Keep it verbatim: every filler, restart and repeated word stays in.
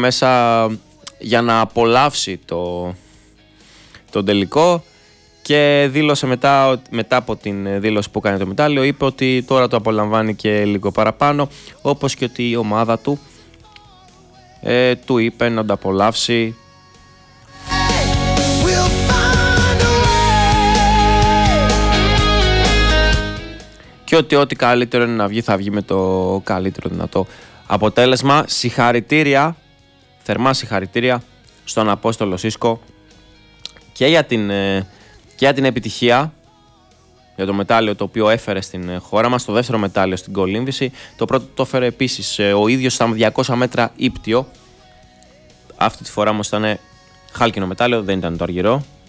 μέσα για να απολαύσει το, το τελικό και δήλωσε μετά, μετά από την δήλωση που έκανε το μετάλλιο, είπε ότι τώρα το απολαμβάνει και λίγο παραπάνω, όπως και ότι η ομάδα του ε, του είπε να το απολαύσει και ότι ό,τι καλύτερο είναι να βγει θα βγει με το καλύτερο δυνατό αποτέλεσμα. Συγχαρητήρια, θερμά συγχαρητήρια στον Απόστολο Σίσκο και για την, και για την επιτυχία, για το μετάλλιο το οποίο έφερε στην χώρα μας, το δεύτερο μετάλλιο στην κολύμβηση. Το πρώτο το έφερε επίσης ο ίδιος στα διακόσια μέτρα ύπτιο. Αυτή τη φορά όμως ήταν χάλκινο μετάλλιο, δεν ήταν το αργυρό.